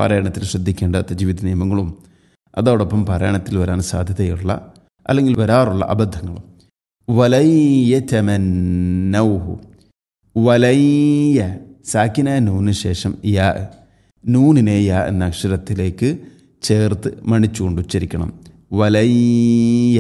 പാരായണത്തിൽ ശ്രദ്ധിക്കേണ്ട തജ്വീദ് നിയമങ്ങളും അതോടൊപ്പം പാരായണത്തിൽ വരാൻ സാധ്യതയുള്ള അല്ലെങ്കിൽ വരാറുള്ള അബദ്ധങ്ങളും. വലയ്യതമന്നൗഹു, വലയ്യ സാക്കിന നൂന് ശേഷം യാ, നൂനിനെ യാ എന്ന അക്ഷരത്തിലേക്ക് ചേർത്ത് മണിച്ചുകൊണ്ട് ഉച്ചരിക്കണം. വലയ്യ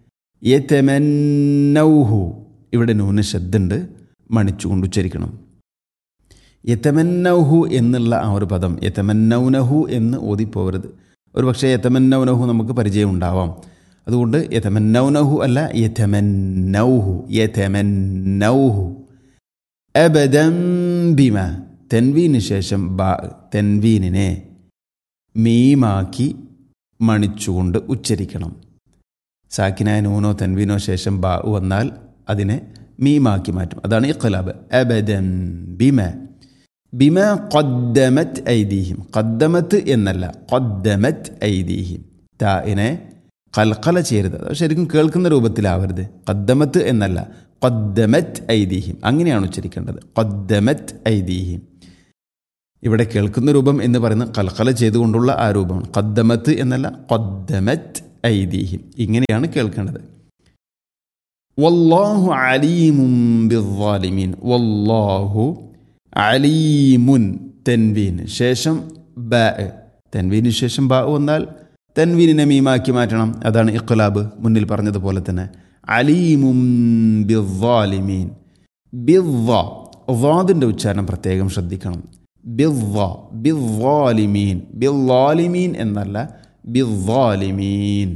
യതമന്നൗഹു, ഇവിടെ നൂന് ശബ്ദുണ്ട്, മണിച്ചുകൊണ്ട് ഉച്ചരിക്കണം. യതമന്നൗഹു എന്നുള്ള ആ ഒരു പദം യതമന്നൗനഹു എന്ന് ഓതിപ്പോവരുത്. ഒരു പക്ഷേ യതമന്നൗനഹു നമുക്ക് പരിചയം ഉണ്ടാവാം. അതുകൊണ്ട് യതമന്നൗനഹു അല്ല, യതമന്നൗഹു, യതമന്നൗഹു. അബദൻ ബിമ, തൻവീന് ശേഷം ബാ, തൻവീനിനെ മീമാക്കി മണിച്ചുകൊണ്ട് ഉച്ചരിക്കണം. സാക്കിനായ നൂനോ തൻവീനോ ശേഷം ബാ വന്നാൽ അതിനെ മീമാക്കി മാറ്റും. അതാണ് ഇഖ്ലാബ്. അബദൻ ബിമ, ബിമ ഖദ്ദമത് ഐദീഹിം, ഖദ്ദമത്ത് എന്നല്ല, ഖദ്ദമത് ഐദീഹിം. താഇനെ ഖൽഖല ചെയ്യരുത്, ശരിക്കും കേൾക്കുന്ന രൂപത്തിലാവരുത്. ഖദ്ദമത്ത് എന്നല്ല, ഖദ്ദമത് ഐദീഹിം, അങ്ങനെയാണ് ഉച്ചരിക്കേണ്ടത്. ഖദ്ദമത് ഐദീഹിം. ഇവിടെ കേൾക്കുന്ന രൂപം എന്ന് പറയുന്നത് ഖൽഖല ചെയ്തുകൊണ്ടുള്ള ആ രൂപമാണ്. ഖദ്ദമത്ത് എന്നല്ല, ഖദ്ദമത് ഐദീഹിം, ഇങ്ങനെയാണ് കേൾക്കേണ്ടത്. വല്ലാഹു അലീമുൻ ബിസ്സാലിമീൻ, വല്ലാഹു അലീമുൻ, തൻവീൻ ശേഷം ബാ, തൻവീന് ശേഷം ബാ വന്നാൽ തൻവീനിനെ മീമാക്കി മാറ്റണം. അതാണ് ഇഖ്ലാബ്, മുന്നിൽ പറഞ്ഞതുപോലെ തന്നെ. അലീമുൻ ബിസ്സാലിമീൻ, ബിസ്സാദിൻ്റെ ഉച്ചാരണം പ്രത്യേകം ശ്രദ്ധിക്കണം. ബിസ്സാലിമീൻ, ബിസ്സാലിമീൻ എന്നല്ല, ബിസ്സാലിമീൻ.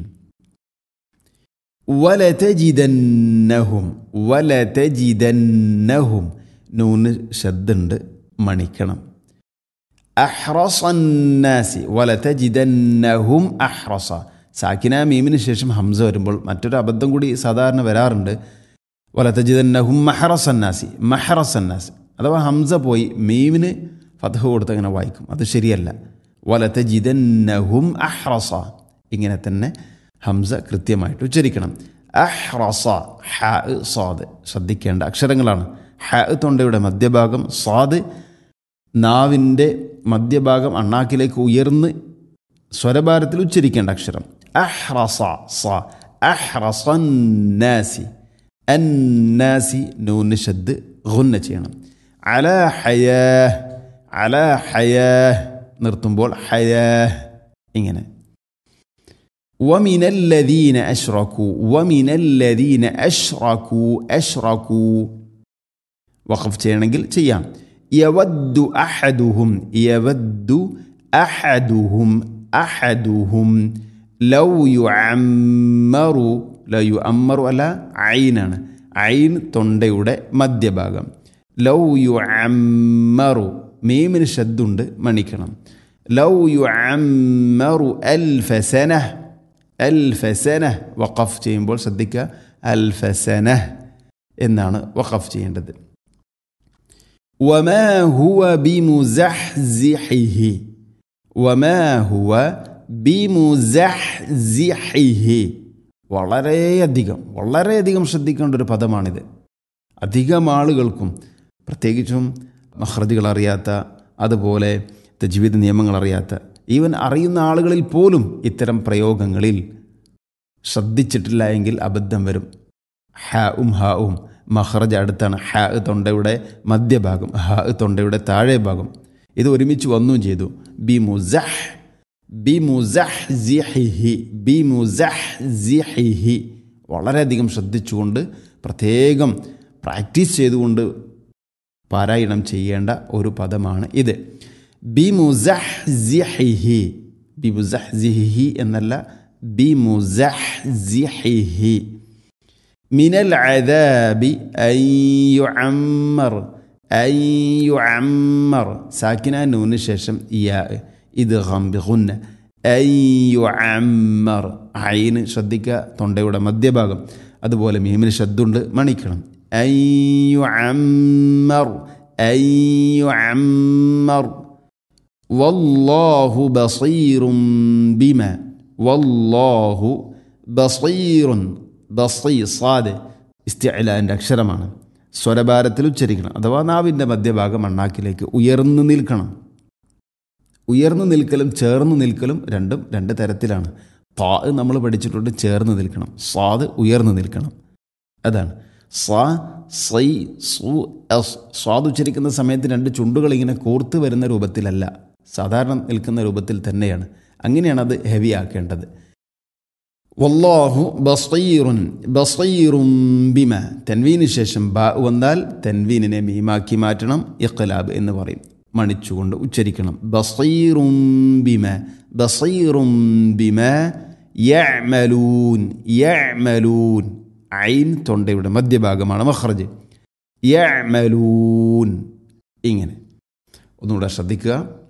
വലതജിദന്നഹും, വലതജിദന്നഹും, നൂന് ശബ്ദുണ്ട്, മണിക്കണം. അഹ്റസന്നാസി, വലതജിദന്നഹും അഹ്റസ, സാക്കിന മീമിന് ശേഷം ഹംസ വരുമ്പോൾ മറ്റൊരു അബദ്ധം കൂടി സാധാരണ വരാറുണ്ട്. വലതജിദന്നഹും മഹ്റസന്നാസി, മഹ്റസന്നാസി, അഥവാ ഹംസ പോയി മീമിന് ഫത്ഹ് കൊടുത്ത് അങ്ങനെ വായിക്കും. അത് ശരിയല്ല. വലതജിദന്നഹും അഹ്റസ, ഇങ്ങനെ തന്നെ ഹംസ കൃത്യമായിട്ട് ഉച്ചരിക്കണം. അഹ്റസ, ഹ സാദ് ശ്രദ്ധിക്കേണ്ട അക്ഷരങ്ങളാണ്. ഹ തൊണ്ടയുടെ മധ്യഭാഗം, സാദ് നാവിൻ്റെ മധ്യഭാഗം അണ്ണാക്കിലേക്ക് ഉയർന്ന് സ്വരഭാരത്തിൽ ഉച്ചരിക്കേണ്ട അക്ഷരം. അഹ്റസ സ, അഹ്റസന്നാസി, അന്നാസി നൂന് ശദ് ഗുന്ന ചെയ്യണം. അലാ ഹയാഹ്, അലാ ഹയാഹ് നിർത്തുമ്പോൾ ഹയാഹ്, ഇങ്ങനെ. വമിനല്ലദീന അശ്റകൂ, വമിനല്ലദീന അശ്റകൂ, അശ്റകൂ വഖഫ് ചെയ്യണമെങ്കിൽ ചെയ്യാം. യവദ്ദു അഹദുഹും, യവദ്ദു അഹദുഹും, അഹദുഹും ലൗ യുഅമ്മറു, ലൗ യുഅമ്മറു അല്ല, ഐനാണ്, ഐൻ തൊണ്ടയുടെ മധ്യഭാഗം. ലൗ യുഅമ്മറു, മീമിന് ശദ്ദുണ്ട്, മണിക്കണം. ലൗ യുഅമ്മറു അൽഫസനഹ്, അൽഫസനഹ് വഖഫ് ചെയ്യുമ്പോൾ ശ്രദ്ധിക്കുക, അൽഫസനഹ് എന്നാണ് വഖഫ് ചെയ്യേണ്ടത്. വമാ ഹുവ ബിമുസഹ്സിഹിഹി, വമാ ഹുവ ബിമുസഹ്സിഹിഹി, വളരെയധികം ശ്രദ്ധിക്കേണ്ട ഒരു പദമാണിത്. അധികം ആളുകൾക്കും, പ്രത്യേകിച്ചും മഖ്റജുകൾ അറിയാത്ത, അതുപോലെ തജ്വീദ് നിയമങ്ങൾ അറിയാത്ത, ഈവൻ അറിയുന്ന ആളുകളിൽ പോലും ഇത്തരം പ്രയോഗങ്ങളിൽ ശ്രദ്ധിച്ചിട്ടില്ല എങ്കിൽ അബദ്ധം വരും. ഹാഉം ഹാഉം മഖ്റജ് അടുത്താണ്. ഹാ തൊണ്ടയുടെ മധ്യഭാഗം, ഹാ തൊണ്ടയുടെ താഴെ ഭാഗം, ഇത് ഒരുമിച്ച് വന്നും ചെയ്തു. ബിമുസഹ്, ബിമുസഹ്സിഹിഹി, ബിമുസഹ്സിഹിഹി, വളരെയധികം ശ്രദ്ധിച്ചുകൊണ്ട് പ്രത്യേകം പ്രാക്ടീസ് ചെയ്തുകൊണ്ട് പാരായണം ചെയ്യേണ്ട ഒരു പദമാണ് ഇത്. ബിമുസഹ്സിഹിഹി, ബിമുസഹ്സിഹിഹി എന്നല്ല, ബിമുസഹ്സിഹിഹി. മിനൽ അദാബി അൻ യുഅമ്മർ, അൻ യുഅമ്മർ സാക്കിന നൂന് ശേഷം യാ, ഇദ്ഗാം ബിഗുന്ന. അൻ യുഅമ്മർ, ഐന് ശ്രദ്ധിക്കുക, തൊണ്ടയുടെ മധ്യഭാഗം. അതുപോലെ മീമിന് ശദ്ദുണ്ട്, മണിക്കണം. അൻ യുഅമ്മർ, അൻ യുഅമ്മർ. വല്ലാഹു ബസീറുൻ ബിമ, വല്ലാഹു ബസീറുൻ, ബസീർ സാദ് ഇസ്തിഅലാൻ്റെ അക്ഷരമാണ്. സ്വരഭാരത്തിൽ ഉച്ചരിക്കണം, അഥവാ നാവിൻ്റെ മധ്യഭാഗം അണ്ണാക്കിലേക്ക് ഉയർന്നു നിൽക്കണം. ഉയർന്നു നിൽക്കലും ചേർന്ന് നിൽക്കലും രണ്ടും രണ്ട് തരത്തിലാണ്. താ നമ്മൾ പഠിച്ചിട്ടുണ്ട് ചേർന്ന് നിൽക്കണം, സ്വാദ് ഉയർന്നു നിൽക്കണം. അതാണ് സാ സൈ സു എസ്. സ്വാദ് ഉച്ചരിക്കുന്ന സമയത്ത് രണ്ട് ചുണ്ടുകൾ ഇങ്ങനെ കോർത്ത് വരുന്ന രൂപത്തിലല്ല, സാധാരണ നിൽക്കുന്ന രൂപത്തിൽ തന്നെയാണ്. അങ്ങനെയാണ് അത് ഹെവി ആക്കേണ്ടത്. വല്ലാഹു ബസീറുൻ, ബസീറും ബിമ. തൻവീന് ശേഷം ബ വന്നാൽ തൻവീനിനെ മീമാക്കി മാറ്റണം, ഇഖ്ലാബ് എന്ന് പറയും, മണിച്ചുകൊണ്ട് ഉച്ചരിക്കണം. ബസീറും ബിമ, ബസീറും ബിമ യഅമലൂൻ, യഅമലൂൻ. ഐൻ തൊണ്ടയുടെ മധ്യഭാഗമാണ് മഖ്റജ്. യഅമലൂൻ. ഇങ്ങനെ ഒന്നുകൂടെ ശ്രദ്ധിക്കുക.